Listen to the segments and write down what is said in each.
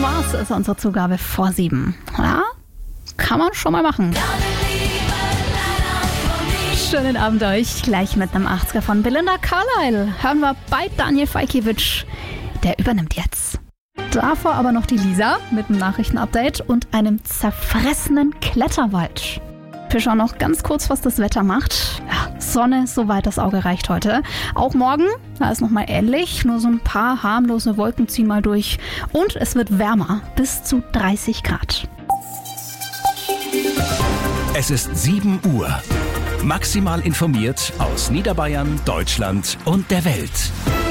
war's, ist unsere Zugabe vor 7. Ja, kann man schon mal machen. Schönen Abend euch. Gleich mit einem 80er von Belinda Carlisle hören wir bei Daniel Falkiewicz. Der übernimmt jetzt. Davor aber noch die Lisa mit einem Nachrichtenupdate und einem zerfressenen Kletterwald. Wir schauen noch ganz kurz, was das Wetter macht. Ja, Sonne, soweit das Auge reicht heute. Auch morgen, da ist nochmal ähnlich. Nur so ein paar harmlose Wolken ziehen mal durch. Und es wird wärmer, bis zu 30 Grad. Es ist 7 Uhr. Maximal informiert aus Niederbayern, Deutschland und der Welt.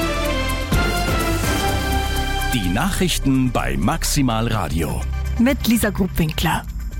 Die Nachrichten bei Maximal Radio. Mit Lisa Grubwinkler.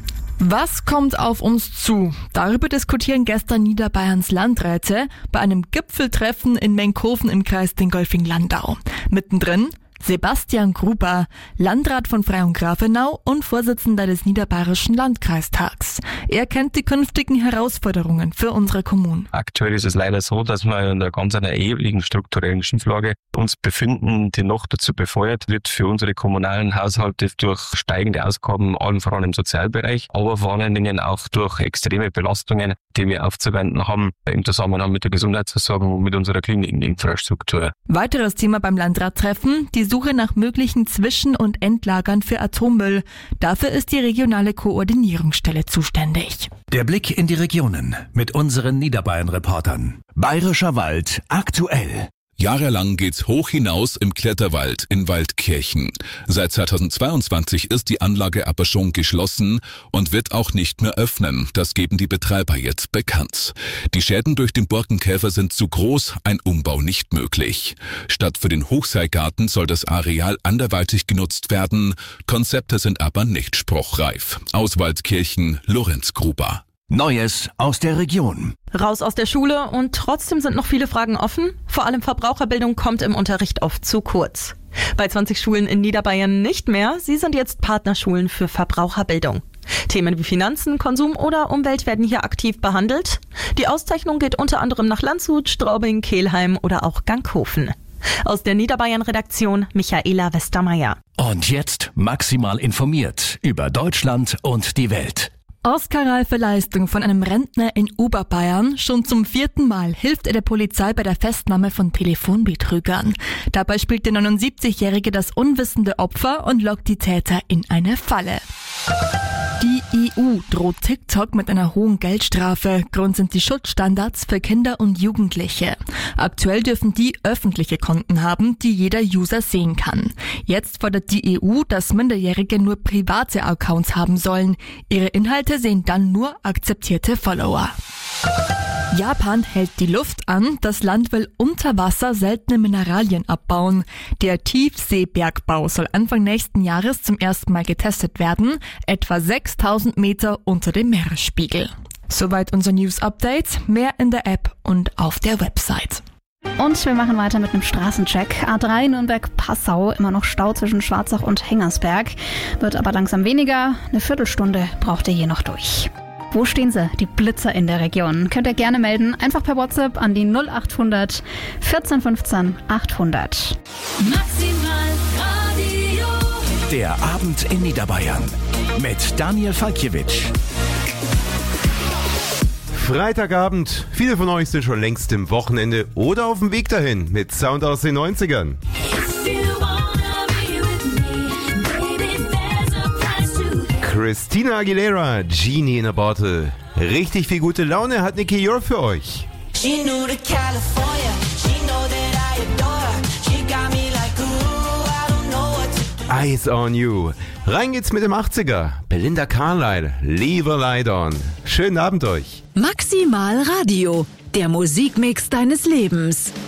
Was kommt auf uns zu? Darüber diskutieren gestern Niederbayerns Landräte bei einem Gipfeltreffen in Menkhofen im Kreis Dingolfing-Landau. Mittendrin Sebastian Gruber, Landrat von Freyung-Grafenau und Vorsitzender des Niederbayerischen Landkreistags. Er kennt die künftigen Herausforderungen für unsere Kommunen. Aktuell ist es leider so, dass wir in einer ganz erheblichen strukturellen Schieflage uns befinden, die noch dazu befeuert wird für unsere kommunalen Haushalte durch steigende Ausgaben, allen voran im Sozialbereich, aber vor allen Dingen auch durch extreme Belastungen, die wir aufzuwenden haben im Zusammenhang mit der Gesundheitsversorgung und mit unserer Klinikinfrastruktur. Weiteres Thema beim Landradtreffen, die Suche nach möglichen Zwischen- und Endlagern für Atommüll. Dafür ist die regionale Koordinierungsstelle zuständig. Der Blick in die Regionen mit unseren Niederbayern-Reportern. Bayerischer Wald aktuell. Jahrelang geht's hoch hinaus im Kletterwald in Waldkirchen. Seit 2022 ist die Anlage aber schon geschlossen und wird auch nicht mehr öffnen. Das geben die Betreiber jetzt bekannt. Die Schäden durch den Borkenkäfer sind zu groß, ein Umbau nicht möglich. Statt für den Hochseilgarten soll das Areal anderweitig genutzt werden. Konzepte sind aber nicht spruchreif. Aus Waldkirchen, Lorenz Gruber. Neues aus der Region. Raus aus der Schule und trotzdem sind noch viele Fragen offen. Vor allem Verbraucherbildung kommt im Unterricht oft zu kurz. Bei 20 Schulen in Niederbayern nicht mehr. Sie sind jetzt Partnerschulen für Verbraucherbildung. Themen wie Finanzen, Konsum oder Umwelt werden hier aktiv behandelt. Die Auszeichnung geht unter anderem nach Landshut, Straubing, Kelheim oder auch Gankhofen. Aus der Niederbayern-Redaktion Michaela Westermeier. Und jetzt maximal informiert über Deutschland und die Welt. Oscar-reife Leistung von einem Rentner in Oberbayern. Schon zum 4. Mal hilft er der Polizei bei der Festnahme von Telefonbetrügern. Dabei spielt der 79-Jährige das unwissende Opfer und lockt die Täter in eine Falle. Die EU droht TikTok mit einer hohen Geldstrafe. Grund sind die Schutzstandards für Kinder und Jugendliche. Aktuell dürfen die öffentliche Konten haben, die jeder User sehen kann. Jetzt fordert die EU, dass Minderjährige nur private Accounts haben sollen. Ihre Inhalte sehen dann nur akzeptierte Follower. Japan hält die Luft an. Das Land will unter Wasser seltene Mineralien abbauen. Der Tiefseebergbau soll Anfang nächsten Jahres zum ersten Mal getestet werden, etwa 6000 Meter unter dem Meeresspiegel. Soweit unser News-Update. Mehr in der App und auf der Website. Und wir machen weiter mit einem Straßencheck. A3 Nürnberg-Passau, immer noch Stau zwischen Schwarzach und Hengersberg. Wird aber langsam weniger. Eine Viertelstunde braucht ihr hier noch durch. Wo stehen sie, die Blitzer in der Region? Könnt ihr gerne melden, einfach per WhatsApp an die 0800 14 15 800. Maximal Radio. Der Abend in Niederbayern mit Daniel Falkiewicz. Freitagabend. Viele von euch sind schon längst im Wochenende oder auf dem Weg dahin mit Sound aus den 90ern. Christina Aguilera, Genie in a Bottle. Richtig viel gute Laune hat Nicky Jor für euch. Eyes on You. Rein geht's mit dem 80er. Belinda Carlisle, Leave a Light On. Schönen Abend euch. Maximal Radio, der Musikmix deines Lebens.